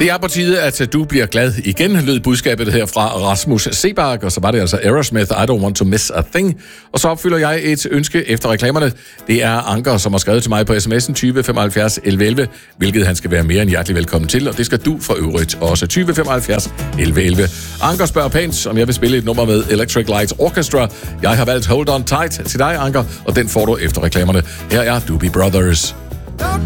Det er på tide, at du bliver glad igen, lød budskabet her fra Rasmus Seebach, og så var det altså Aerosmith, I Don't Want To Miss A Thing. Og så opfylder jeg et ønske efter reklamerne. Det er Anker, som har skrevet til mig på sms'en 20 75 11 11, hvilket han skal være mere end hjertelig velkommen til, og det skal du for øvrigt også. 20 75 11 11. Anker spørger pænt, om jeg vil spille et nummer med Electric Light Orchestra. Jeg har valgt Hold On Tight til dig, Anker, og den får du efter reklamerne. Her er Doobie Brothers.